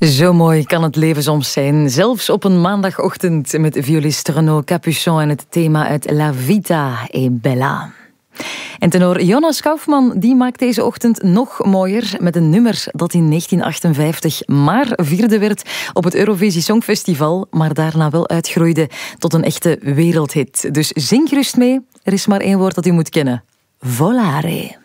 Zo mooi kan het leven soms zijn. Zelfs op een maandagochtend met violist Renaud Capuçon en het thema uit La Vita è Bella. En tenor Jonas Kaufmann die maakt deze ochtend nog mooier met een nummer dat in 1958 maar vierde werd op het Eurovisie Songfestival, maar daarna wel uitgroeide tot een echte wereldhit. Dus zing gerust mee. Er is maar één woord dat u moet kennen. Volare.